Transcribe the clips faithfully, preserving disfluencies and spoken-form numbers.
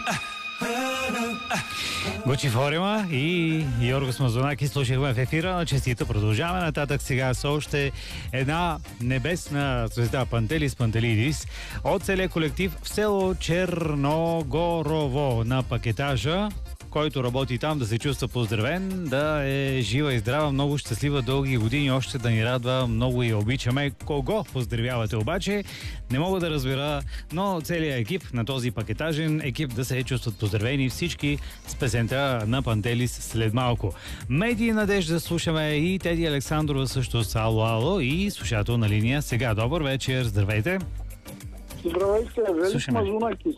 Гочи Форима и Йоргос Мазунаки слушахме в ефира на Честито. Продължаваме нататък сега с още една небесна звезда Пантелис Пантелидис от целия колектив в село Черногорово на пакетажа, който работи там, да се чувства поздравен, да е жива и здрава, много щастлива, дълги години още да ни радва, много я обичаме. Кого поздравявате обаче? Не мога да разбера, но целият екип на този пакетажен екип да се чувстват поздравени всички с песента на Пантелис след малко. Медии Надежда слушаме и Теди Александрова също с Ало Ало и слушател на линия. Сега добър вечер, здравейте. Здравейте, Велик Мазунакис.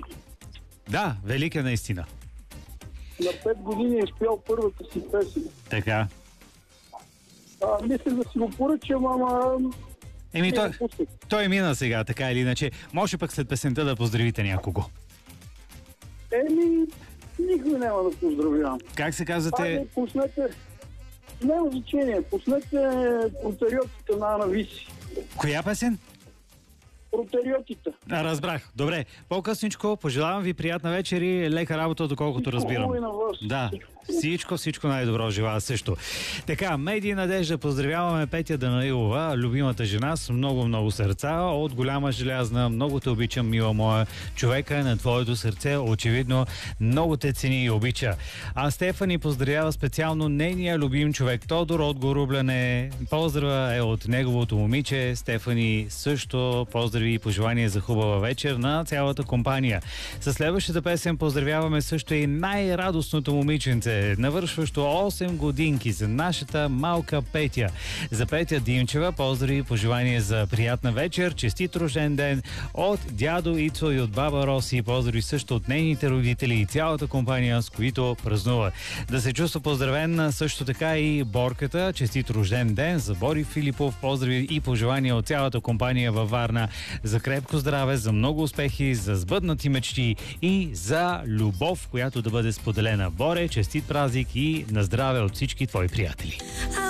Да, велик е наистина. На пет години е изпял първата си песен. Така. А, мисля да си го поръчам, ама... Еми, той, той мина сега, така или иначе. Може пък след песента да поздравите някого. Еми, никой няма да поздравявам. Как се казвате? Айде, пуснете... Няма значение. Пуснете Протериотите на Ана Виси. Коя песен? Протериотите. А, разбрах. Добре. По-късничко пожелавам ви приятна вечер и лека работа, доколкото разбирам. Да. Всичко, всичко най-добро желая също. Така, Медии Надежда, поздравяваме Петя Данаилова, любимата жена с много-много сърца, от голяма желязна, много те обичам, мила моя, човека на твоето сърце, очевидно много те цени и обича. А Стефани поздравява специално нейния любим човек Тодор от Горубляне. Поздрава е от неговото момиче. Стефани също поздрави и пожелания за хубава вечер на цялата компания. Със следващата песен поздравяваме също и най-радостното момиченце, навършващо осем годинки, за нашата малка Петя. За Петя Димчева поздрави и пожелания за приятна вечер, честит рожден ден от дядо Ицо и от баба Роси. Поздрави също от нейните родители и цялата компания, с които празнува. Да се чувства поздравен също така и Борката. Честит рожден ден за Бори Филипов. Поздрави и пожелания от цялата компания във Варна за крепко здраве, за много успехи, за сбъднати мечти и за любов, която да бъде споделена. Боре, честит празник и на здраве от всички твои приятели.